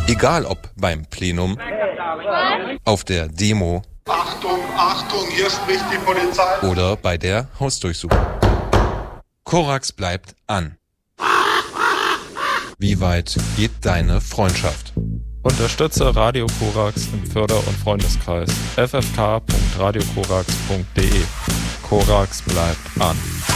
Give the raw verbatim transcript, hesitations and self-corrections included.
Egal ob beim Plenum, auf der Demo, Achtung, Achtung, hier spricht die Polizei. Oder bei der Hausdurchsuchung. Korax bleibt an. Wie weit geht deine Freundschaft? Unterstütze Radio Korax im Förder- und Freundeskreis. f f k punkt radio korax punkt d e. Korax bleibt an.